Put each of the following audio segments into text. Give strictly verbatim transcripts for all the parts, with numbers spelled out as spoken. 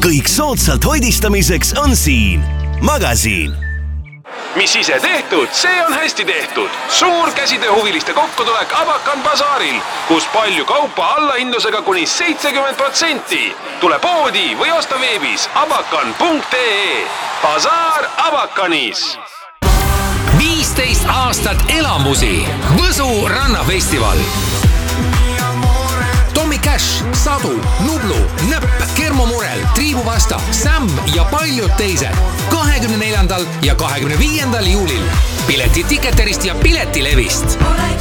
kõik soodsalt hoidistamiseks on siin. Magasiin. Mis ise tehtud, see on hästi tehtud. Suur käsitööhuviliste kokkutulek Abakan basaaril, kus palju kaupa allahindlusega kuni seitsekümmend protsenti. Tule poodi või osta veebis abakan punkt ee. Basaar Abakanis. viisteist aastat elamusi. Võsu rannafestival. Tommy Cash, Sadu, Nublu, Nõpp, Kermo Murel, Triibu Vasta, Sam ja paljud teised. kahekümne neljandal ja kahekümne viiendal juulil. Pileti Ticketerist ja Piletilevist.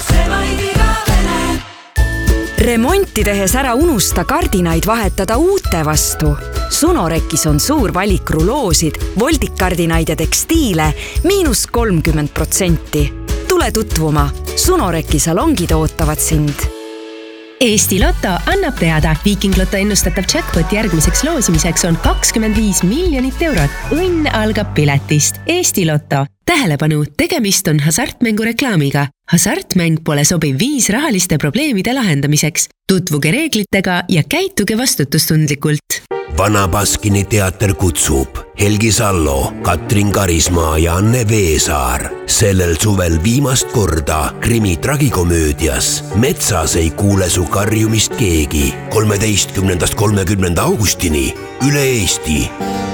Remonti tehes ära unusta kardinaid vahetada uute vastu. Sunorekis on suur valik ruloosid, voldikkardinaid ja tekstiile miinus kolmkümmend protsenti. Tule tutvuma. Sunoreki salongid ootavad sind. Eesti Lotto annab teada. Viiking Lotto ennustatav jackpot järgmiseks loosimiseks on kakskümmend viis miljonit eurot. Õnn algab piletist. Eesti Lotto. Tähelepanu, tegemist on hasartmängu reklaamiga. Hasartmäng pole sobiv viis rahaliste probleemide lahendamiseks. Tutvuge reeglitega ja käituge vastutustundlikult. Vana Baskini teater kutsub Helgi Sallo, Katrin Karismaa ja Anne Veesaar. Sellel suvel viimast korda krimi tragikomöödias Metsas ei kuule su karjumist keegi. kolmeteistkümnendast kolmekümnenda augustini üle Eesti.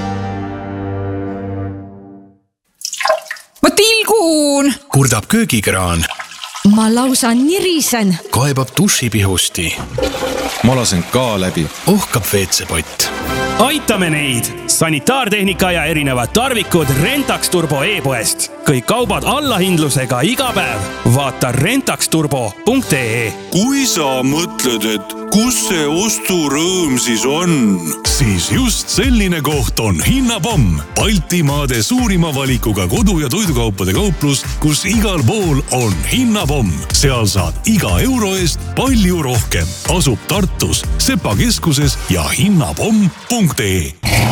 Ma tilgun! Kurdab köögikraan. Ma lausa nirisen. Kaebab dušipihusti. Ma lasen ka läbi. Ohkab veetsepott. Aitame neid! Sanitaartehnika ja erinevad tarvikud Rentax Turbo e-poest. Kõik kaubad allahindlusega iga päev. Vaata rentax turbo punkt ee. Kui sa mõtled, et kus see osturõõm siis on, siis just selline koht on Hinnapomm. Baltimaade suurima valikuga kodu- ja toidukaupade kauplus, kus igal pool on Hinnapomm. Seal saad iga euro eest palju rohkem. Asub Tartus, Sepa keskuses ja hinnapomm punkt ee.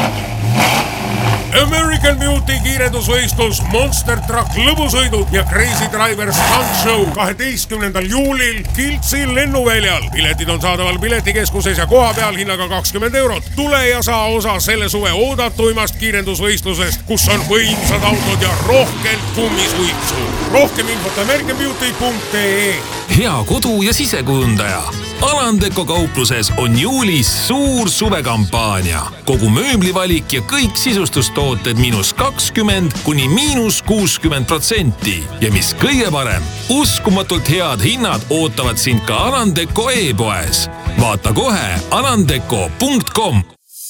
American Beauty kiirendusvõistlus, Monster Truck lõbusõidud ja Crazy Driver Stunt Show kaheteistkümnendal juulil Kiltsi lennuväljal. Piletid on saadaval piletikeskuses ja koha peal hinnaga kakskümmend eurot. Tule ja saa osa selle suve oodatuimast kiirendusvõistlusest, kus on võimsad autod ja rohkelt kummisuitsu. Rohkem infot American Beauty punkt ee. Hea kodu- ja sisekujundaja. Alandeko kaupluses on juulis suur suvekampaania. Kogu mööblivalik ja kõik sisustustooted miinus kakskümmend kuni miinus kuuskümmend protsenti. Ja mis kõige parem, uskumatult head hinnad ootavad sind ka Alandeko e-poes. Vaata kohe alandeko punkt com.